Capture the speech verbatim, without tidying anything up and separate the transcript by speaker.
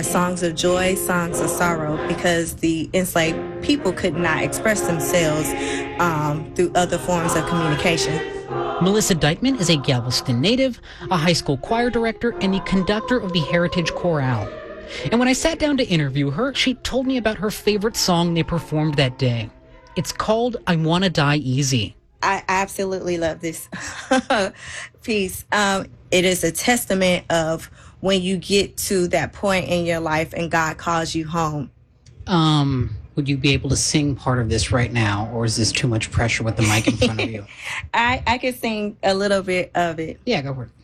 Speaker 1: Songs of joy, songs of sorrow, because the enslaved people could not express themselves um, through other forms of communication.
Speaker 2: Melissa Dykeman is a Galveston native, a high school choir director, and the conductor of the Heritage Chorale. And when I sat down to interview her, she told me about her favorite song they performed that day. It's called I Wanna Die Easy.
Speaker 1: I absolutely love this piece. Um, it is a testament of when you get to that point in your life and God calls you home.
Speaker 2: Um, would you be able to sing part of this right now, or is this too much pressure with the mic in front of you?
Speaker 1: I, I can sing a little bit of it.
Speaker 2: Yeah, go for it.